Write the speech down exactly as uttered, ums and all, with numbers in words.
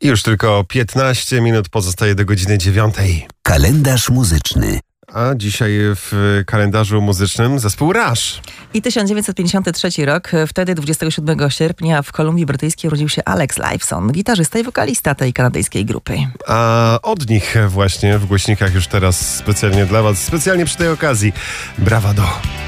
Już tylko piętnaście minut pozostaje do godziny dziewiątej. Kalendarz muzyczny. A dzisiaj w kalendarzu muzycznym zespół Rush. I tysiąc dziewięćset pięćdziesiąty trzeci rok, wtedy dwudziestego siódmego sierpnia w Kolumbii Brytyjskiej urodził się Alex Lifeson, gitarzysta i wokalista tej kanadyjskiej grupy. A od nich właśnie w głośnikach już teraz specjalnie dla was, specjalnie przy tej okazji, Bravado.